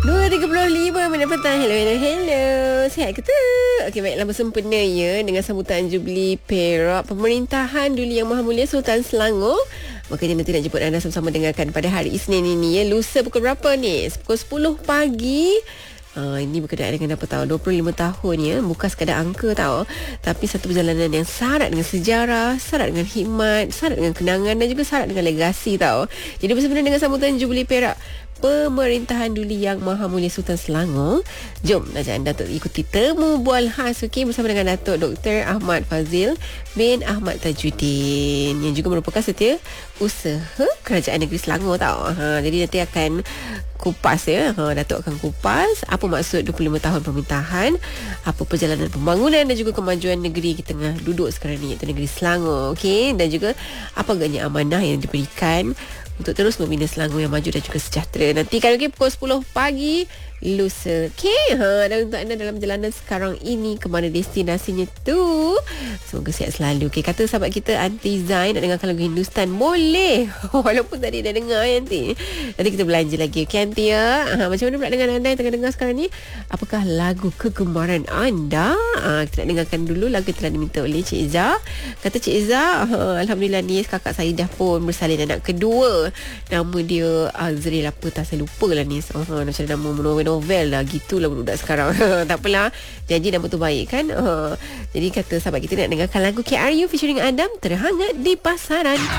2.35 minit petang. Hello. Sihat ke tu? Okey, baiklah, bersempena ya dengan sambutan Jubilee Perak Pemerintahan Duli Yang Maha Mulia Sultan Selangor. Makanya nanti nak jemput anda sama-sama dengarkan pada hari Isnin ini ya. Lusa pukul berapa ni? Pukul 10 pagi. Ini berkenaan dengan apa tahu 25 tahun ya. Bukan sekadar angka tahu, tapi satu perjalanan yang syarat dengan sejarah, syarat dengan hikmat, syarat dengan kenangan dan juga syarat dengan legasi tahu. Jadi bersempena dengan sambutan Jubilee Perak Pemerintahan Duli Yang Maha Mulia Sultan Selangor, jom ajak anda untuk ikuti temu bual khas bersama dengan Datuk Dr. Ahmad Fazil bin Ahmad Tajuddin yang juga merupakan setiausaha Kerajaan Negeri Selangor tahu. Jadi nanti akan kupas ya. Datuk akan kupas apa maksud 25 tahun pemerintahan, apa perjalanan pembangunan dan juga kemajuan negeri kita tengah duduk sekarang ni, iaitu negeri Selangor. Okey, dan juga apa agaknya amanah yang diberikan untuk terus membina Selangor yang maju dan juga sejahtera. Nanti kan pukul 10 pagi lusa. Okey, dan untuk anda dalam perjalanan sekarang ini ke mana destinasinya tu, semoga sihat selalu. Okey, kata sahabat kita Aunty Zain nak dengarkan lagu Hindustan, boleh. Walaupun tadi dah dengar ya, nanti kita belanja lagi. Okey Aunty ya. Macam mana pula dengan anda yang tengah dengar sekarang ni? Apakah lagu kegemaran anda? Kita nak dengarkan dulu lagu yang telah diminta oleh Cik Izzah. Kata Cik Izzah, alhamdulillah ni kakak saya dah pun bersalin anak kedua. Nama dia Azril apa tak, saya lupa lah ni. Macam nama novel lah, gitulah budak sekarang. Tak apalah, janji nama tu baik kan. Jadi kata sahabat kita nak dengarkan lagu KRU featuring Adam, Terhangat di Pasaran.